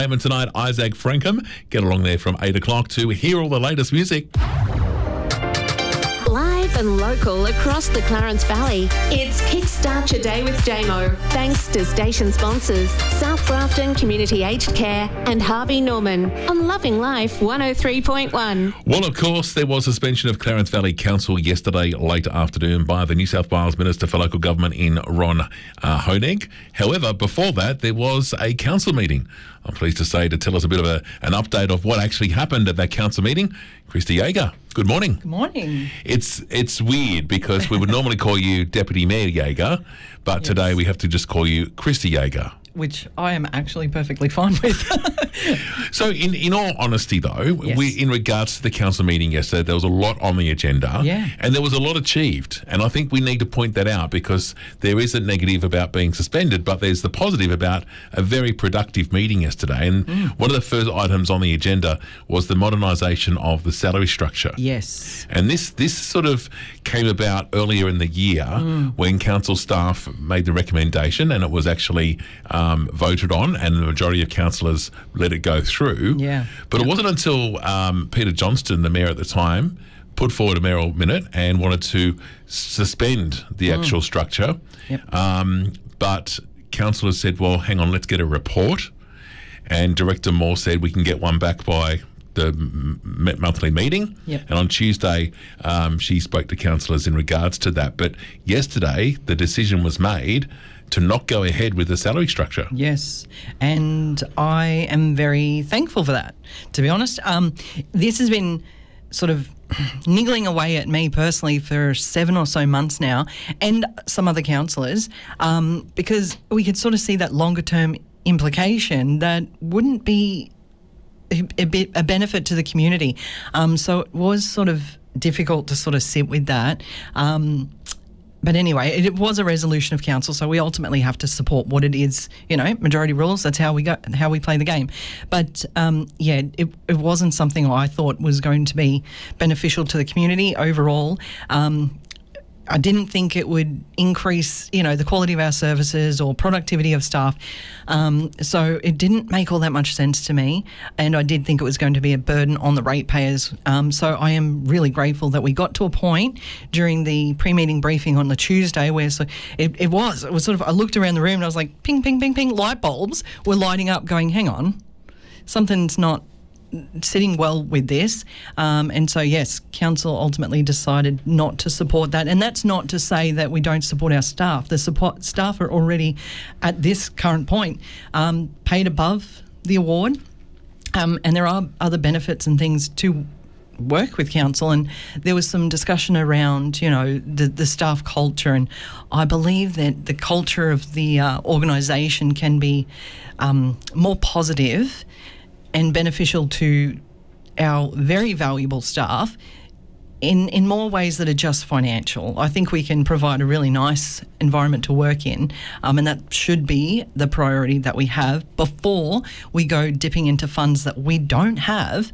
and tonight Isaac Frankham. Get along there from 8 o'clock to hear all the latest music. Live and local across the Clarence Valley, it's Kickstart Your Day with Damo. Thanks to station sponsors South Grafton Community Aged Care and Harvey Norman on Loving Life 103.1. Well, of course, there was suspension of Clarence Valley Council yesterday late afternoon by the New South Wales Minister for Local Government in Ron Honig. However, before that, there was a council meeting. I'm pleased to say, to tell us a bit of an update of what actually happened at that council meeting, Christy Yeager. Good morning. Good morning. It's weird because we would normally call you Deputy Mayor Yeager, but today we have to just call you Christy Yeager. Which I am actually perfectly fine with. So in all honesty though, Yes. in regards to the council meeting yesterday, there was a lot on the agenda and there was a lot achieved. And I think we need to point that out because there is a negative about being suspended, but there's the positive about a very productive meeting yesterday. And one of the first items on the agenda was the modernisation of the salary structure. Yes. And this sort of came about earlier in the year when council staff made the recommendation and it was actually voted on and the majority of councillors let it go through. Yeah. But it wasn't until Peter Johnston, the mayor at the time, put forward a mayoral minute and wanted to suspend the actual structure. Yep. But councillors said, well, hang on, let's get a report. And Director Moore said we can get one back by the monthly meeting. Yep. And on Tuesday, she spoke to councillors in regards to that. But yesterday, the decision was made to not go ahead with the salary structure. Yes. And I am very thankful for that, to be honest. This has been sort of niggling away at me personally for 7 or so months now, and some other councillors, because we could sort of see that longer term implication that wouldn't be a benefit to the community. So it was sort of difficult to sort of sit with that. But anyway, it was a resolution of council, so we ultimately have to support what it is. You know, majority rules. That's how we go, how we play the game. But it wasn't something I thought was going to be beneficial to the community overall. I didn't think it would increase, the quality of our services or productivity of staff. So it didn't make all that much sense to me. And I did think it was going to be a burden on the ratepayers. So I am really grateful that we got to a point during the pre-meeting briefing on the Tuesday where it was sort of, I looked around the room and I was like, ping, ping, ping, ping, light bulbs were lighting up going, hang on, something's not sitting well with this. And so, yes, council ultimately decided not to support that. And that's not to say that we don't support our staff. The support staff are already, at this current point, paid above the award. And there are other benefits and things to work with council, and there was some discussion around, the staff culture, and I believe that the culture of the organisation can be more positive and beneficial to our very valuable staff in more ways that are just financial. I think we can provide a really nice environment to work in, and that should be the priority that we have before we go dipping into funds that we don't have.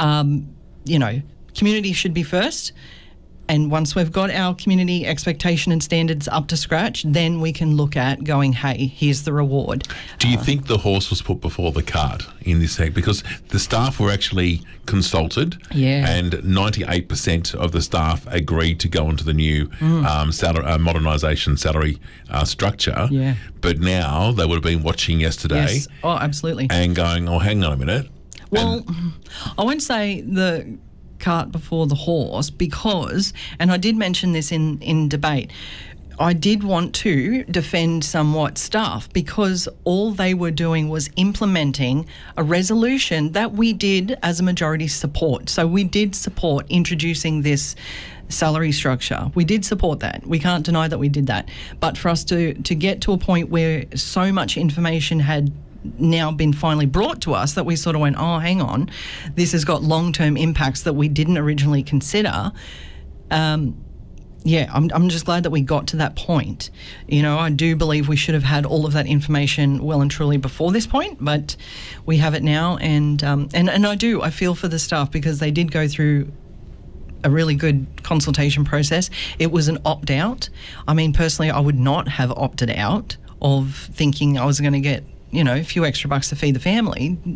Community should be first. And once we've got our community expectation and standards up to scratch, then we can look at going, hey, here's the reward. Do you think the horse was put before the cart in this thing? Because the staff were actually consulted and 98% of the staff agreed to go into the new modernisation salary structure. Yeah. But now they would have been watching yesterday. Yes. Oh, absolutely. And going, oh, hang on a minute. Well, I won't say the cart before the horse because, and I did mention this in debate, I did want to defend somewhat staff because all they were doing was implementing a resolution that we did as a majority support. So we did support introducing this salary structure. We did support that. We can't deny that we did that. But for us to get to a point where so much information had now been finally brought to us that we sort of went, oh, hang on, this has got long-term impacts that we didn't originally consider. I'm just glad that we got to that point. I do believe we should have had all of that information well and truly before this point, but we have it now, and I feel for the staff because they did go through a really good consultation process. It was an opt-out. I mean, personally, I would not have opted out of thinking I was going to get a few extra bucks to feed the family.